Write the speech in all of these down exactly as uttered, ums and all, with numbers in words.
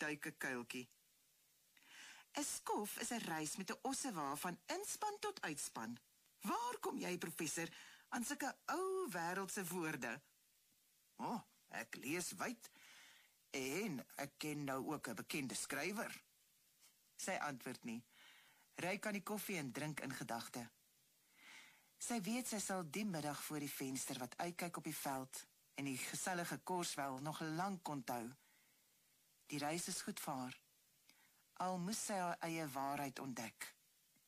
duik 'n kuiltjie. 'n Skof is 'n reis met 'n ossewa van inspan tot uitspan. Waar kom jy, professor, aan sulke ou wêreldse woorde? O, oh, ek lees wyd en ek ken nou ook 'n bekende skrywer. Sy antwoord nie. Ryk aan die koffie en drink in gedagte. Sy weet sy sal die middag voor die venster wat uitkyk op die veld en die gesellige Korswel nog lank onthou. Die reis is goed vir haar, al moes sy haar eie waarheid ontdek.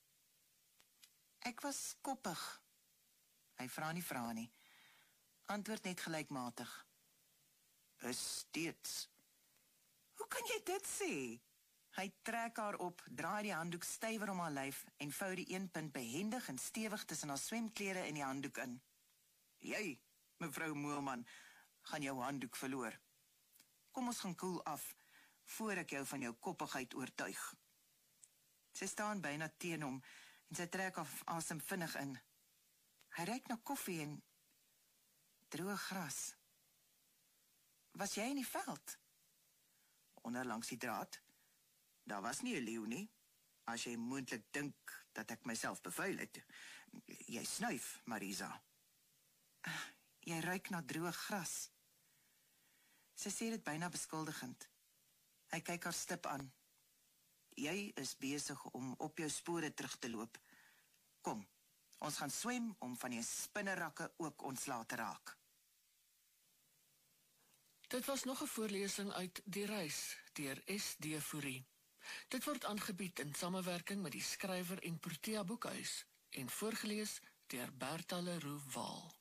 Ek was koppig. Hy vra nie vra nie. Antwoord net gelykmatig. Is steeds. Hoe kan jy dit sê? Hy trek haar op, draai die handdoek stywer om haar lyf en vou die een punt behendig en stewig tussen haar swemklere in die handdoek in. Jy, mevrou Moelman, gaan jou handdoek verloor. Kom ons gaan koel af, voor ek jou van jou koppigheid oortuig. Sy staan byna teen hom en sy trek af asem vinnig in. Hy ruik na koffie en droë gras. Was jy in die veld? Onder langs die draad? Daar was nie 'n leeu nie. As jy moontlik dink dat ek myself bevuil het. Jy snuif, Marisa. Jy ruik na droë gras. Sy sê dit byna beskuldigend. Hy kyk haar stip aan. Jy is besig om op jou spore terug te loop. Kom, ons gaan swem om van die spinnerakke ook ontslae te raak. Dit was nog 'n voorlesing uit Die Reis deur S D Fourie. Dit word aangebied in samewerking met die Skrywer en Protea Boekhuis en voorgeles deur Bertha Leroux Waal.